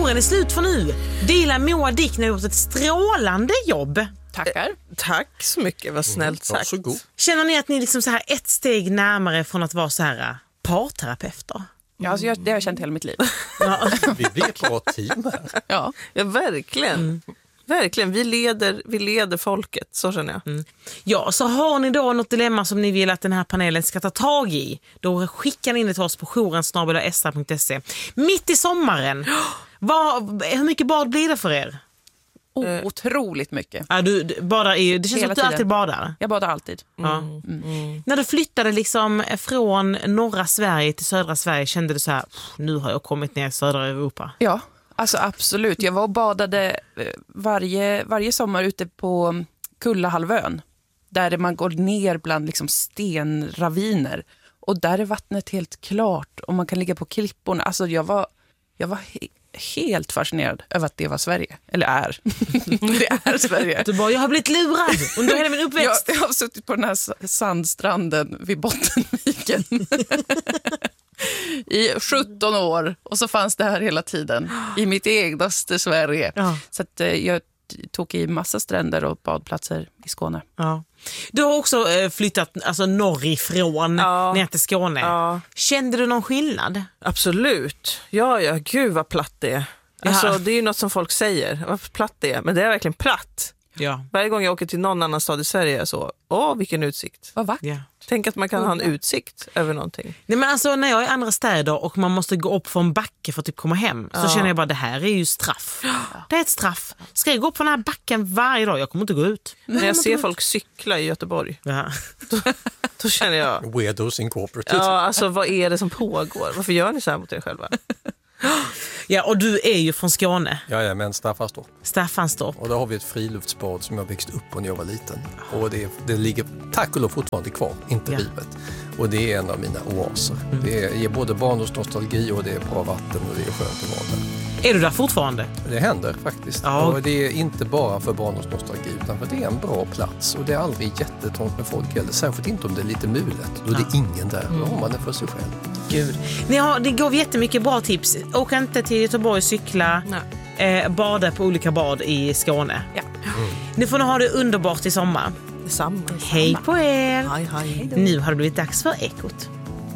jouren är slut för nu. Dela Moa Dick, har gjort ett strålande jobb. Tackar. Tack så mycket, vad snällt sagt. Känner ni att ni liksom så här ett steg närmare från att vara så här parterapeuter? Ja, alltså det har jag känt hela mitt liv. Ja. Vi blir ett bra team här. Ja, Verkligen. Verkligen, vi leder folket, så känner jag. Ja, så har ni då något dilemma som ni vill att den här panelen ska ta tag i, då skickar ni in det till oss på jouren@sr.se. Mitt i sommaren, hur mycket bad blir det för er? otroligt mycket. Ja, du badar det känns som att du alltid badar. Jag badar alltid. Ja. När du flyttade liksom från norra Sverige till södra Sverige, kände du så här, nu har jag kommit ner i södra Europa? Ja, alltså absolut. Jag var och badade varje sommar ute på Kullahalvön, där man går ner bland liksom stenraviner. Och där är vattnet helt klart och man kan ligga på klipporna. Alltså jag var helt fascinerad över att det var Sverige. Eller är. Det är Sverige. Du bara, jag har blivit lurad under hela min uppväxt. Jag har suttit på den här sandstranden vid Bottenviken i 17 år. Och så fanns det här hela tiden i mitt egnaste Sverige. Ja. Så att jag tog i massa stränder och badplatser i Skåne. Ja. Du har också flyttat alltså norrifrån ner till Skåne. Ja. Kände du någon skillnad? Absolut. Ja, gud vad platt det är. Alltså, det är ju något som folk säger, vad platt det är. Men det är verkligen platt. Ja. Varje gång jag åker till någon annan stad i Sverige är så, vilken utsikt. Vad vackert. Ja. Tänk att man kan ha en utsikt över någonting. Nej, men alltså när jag är i andra städer och man måste gå upp för en backe för att typ komma hem, så känner jag bara, det här är ju straff. Det är ett straff. Ska jag gå upp för den här backen varje dag? Jag kommer inte gå ut. När jag ser folk cykla i Göteborg, då känner jag... Weirdos Incorporated. Ja, alltså vad är det som pågår? Varför gör ni så här mot er själva? Ja, och du är ju från Skåne. Ja, men Staffanstorp. Staffanstorp. Och där har vi ett friluftsbad som jag växte upp på när jag var liten. Och det ligger tack och lov fortfarande kvar, inte rivet. Och det är en av mina oaser. Det ger både barndomsnostalgi och det är bra vatten och det är skönt att vara där. Är du där fortfarande? Det händer faktiskt. Ja. Och det är inte bara för barndomsnostalgi utan för att det är en bra plats. Och det är aldrig jättetrångt med folk heller. Särskilt inte om det är lite mulet. Då är det ingen där. Då har man det för sig själv. Gud. Det går jättemycket bra tips. Åk inte till Göteborg, cykla. Bada på olika bad i Skåne. Ja. Nu får ni ha det underbart i sommar. Detsamma. Hej på er. Hej. Nu har det blivit dags för Ekot.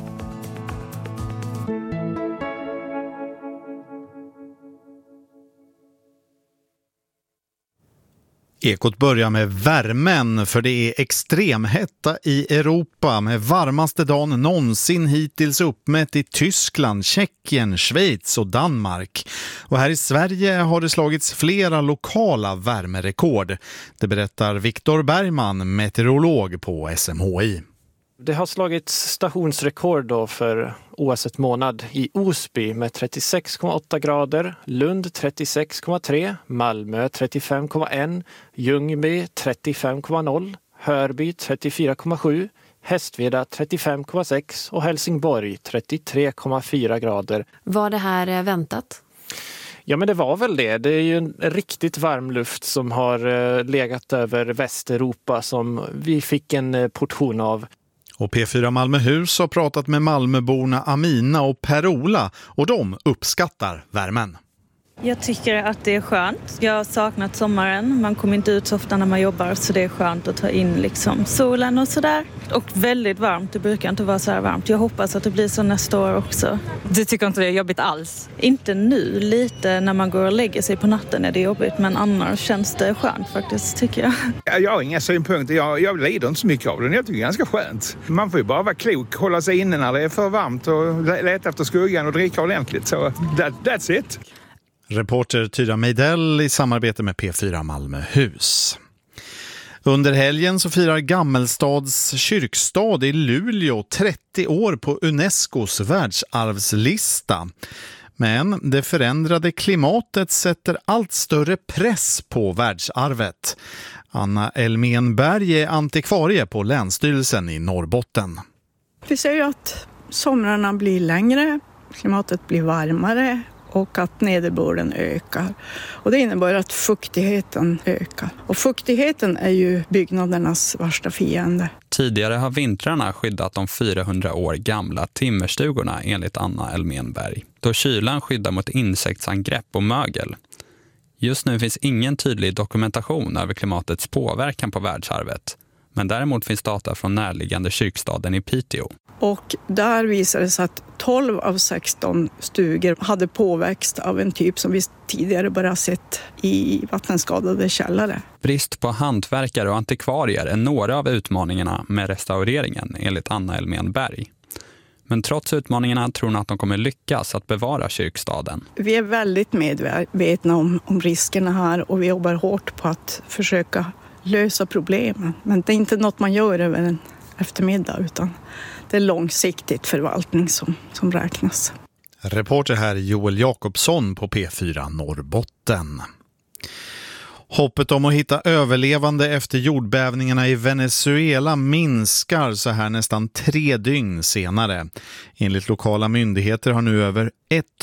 Ekot börjar med värmen, för det är extremhetta i Europa med varmaste dagen någonsin hittills uppmätt i Tyskland, Tjeckien, Schweiz och Danmark. Och här i Sverige har det slagits flera lokala värmerekord. Det berättar Viktor Bergman, meteorolog på SMHI. Det har slagits stationsrekord då för oavsett månad i Osby med 36,8 grader, Lund 36,3, Malmö 35,1, Ljungby 35,0, Hörby 34,7, Hästveda 35,6 och Helsingborg 33,4 grader. Var det här väntat? Ja, men det var väl det. Det är ju en riktigt varm luft som har legat över Västeuropa som vi fick en portion av. Och P4 Malmöhus har pratat med Malmöborna Amina och Per-Ola och de uppskattar värmen. Jag tycker att det är skönt. Jag har saknat sommaren. Man kommer inte ut så ofta när man jobbar, så det är skönt att ta in liksom solen och sådär. Och väldigt varmt. Det brukar inte vara så här varmt. Jag hoppas att det blir så nästa år också. Du tycker inte det är jobbigt alls? Inte nu. Lite när man går och lägger sig på natten är det jobbigt. Men annars känns det skönt faktiskt, tycker jag. Jag har inga synpunkter. Jag lider inte så mycket av det. Jag tycker det är ganska skönt. Man får ju bara vara klok. Hålla sig inne när det är för varmt och leta efter skuggan och dricka ordentligt. Så that's it. Reporter Tyra Meidell i samarbete med P4 Malmöhus. Under helgen så firar Gammelstads kyrkstad i Luleå 30 år på Unescos världsarvslista. Men det förändrade klimatet sätter allt större press på världsarvet. Anna Elmenberg är antikvarie på Länsstyrelsen i Norrbotten. Vi ser ju att somrarna blir längre, klimatet blir varmare. och att nederbörden ökar. Och det innebär att fuktigheten ökar. Och fuktigheten är ju byggnadernas värsta fiende. Tidigare har vintrarna skyddat de 400 år gamla timmerstugorna enligt Anna Elmenberg, då kylan skyddar mot insektsangrepp och mögel. Just nu finns ingen tydlig dokumentation över klimatets påverkan på världsarvet. Men däremot finns data från närliggande kyrkstaden i Piteå. Och där visade det sig att 12 av 16 stugor hade påväxt av en typ som vi tidigare bara sett i vattenskadade källare. Brist på hantverkare och antikvarier är några av utmaningarna med restaureringen enligt Anna Elmenberg. Men trots utmaningarna tror hon att de kommer lyckas att bevara kyrkstaden. Vi är väldigt medvetna om riskerna här och vi jobbar hårt på att försöka lösa problemen. Men det är inte något man gör över en eftermiddag utan det är långsiktigt förvaltning som räknas. Reporter här Joel Jakobsson på P4 Norrbotten. Hoppet om att hitta överlevande efter jordbävningarna i Venezuela minskar så här nästan 3 dygn senare. Enligt lokala myndigheter har nu över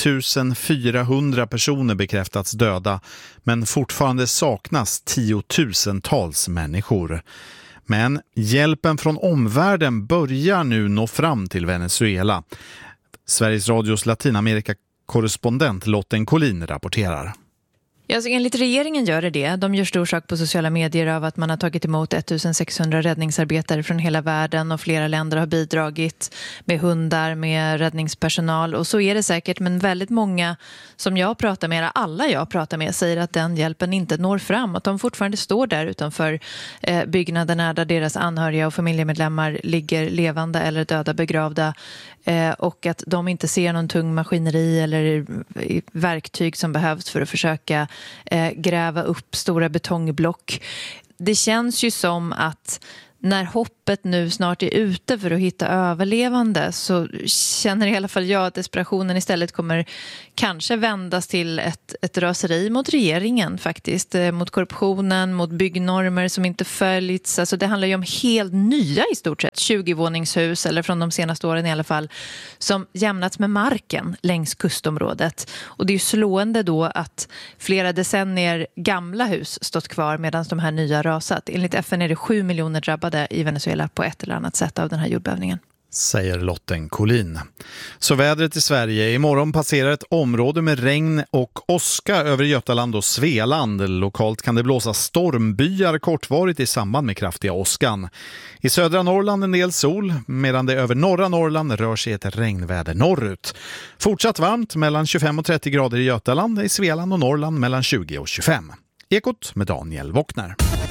1400 personer bekräftats döda, men fortfarande saknas tiotusentals människor. Men hjälpen från omvärlden börjar nu nå fram till Venezuela. Sveriges Radios Latinamerika-korrespondent Lotten Collin rapporterar. Ja, så enligt regeringen gör det. De gör stor sak på sociala medier av att man har tagit emot 1600 räddningsarbetare från hela världen och flera länder har bidragit med hundar, med räddningspersonal. Och så är det säkert, men väldigt många som jag pratar med, alla jag pratar med, säger att den hjälpen inte når fram. Att de fortfarande står där utanför byggnaderna där deras anhöriga och familjemedlemmar ligger levande eller döda begravda. Och att de inte ser någon tung maskineri eller verktyg som behövs för att försöka gräva upp stora betongblock. Det känns ju som att när hoppet nu snart är ute för att hitta överlevande så känner i alla fall jag att desperationen istället kommer kanske vändas till ett raseri mot regeringen faktiskt. Mot korruptionen, mot byggnormer som inte följts. Alltså det handlar ju om helt nya i stort sett 20-våningshus eller från de senaste åren i alla fall som jämnats med marken längs kustområdet. Och det är ju slående då att flera decennier gamla hus stått kvar medan de här nya rasat. Enligt FN är det 7 miljoner drabbade i Venezuela på ett eller annat sätt av den här jordbävningen. Säger Lotten Collin. Så vädret i Sverige. Imorgon passerar ett område med regn och åska över Götaland och Svealand. Lokalt kan det blåsa stormbyar kortvarigt i samband med kraftiga åskan. I södra Norrland en del sol, medan det över norra Norrland rör sig ett regnväder norrut. Fortsatt varmt mellan 25 och 30 grader i Götaland, i Svealand och Norrland mellan 20 och 25. Ekot med Daniel Wockner.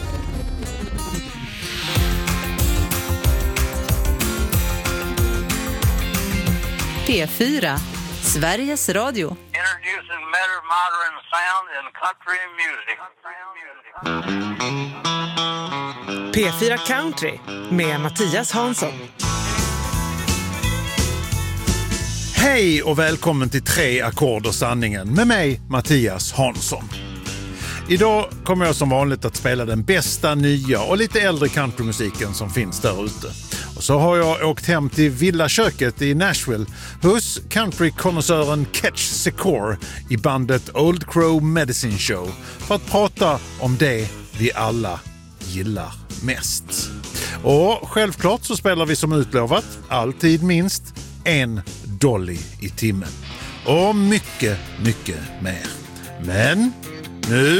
P4, Sveriges Radio. Introducing better modern sound in country music. P4 Country med Mattias Hansson. Hej och välkommen till 3 ackord och sanningen med mig, Mattias Hansson. Idag kommer jag som vanligt att spela den bästa, nya och lite äldre countrymusiken som finns där ute. Och så har jag åkt hem till villaköket i Nashville hos countrykonnässören Ketch Secor i bandet Old Crow Medicine Show för att prata om det vi alla gillar mest. Och självklart så spelar vi som utlovat alltid minst en dolly i timmen. Och mycket, mycket mer. Men nu